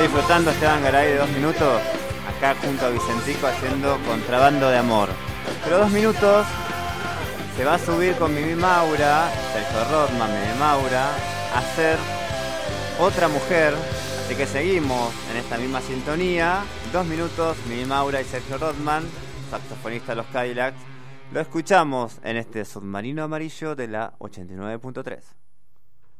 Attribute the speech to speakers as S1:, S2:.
S1: disfrutando Esteban Garay de 2 minutos, acá junto a Vicentico haciendo Contrabando de Amor. Pero 2 minutos se va a subir con Mimi Maura, Sergio Rodman, Mimi Maura, a hacer Otra Mujer. Así que seguimos en esta misma sintonía. 2 minutos, Mimi Maura y Sergio Rodman, saxofonista de los Cadillacs. Lo escuchamos en este Submarino Amarillo de la 89.3.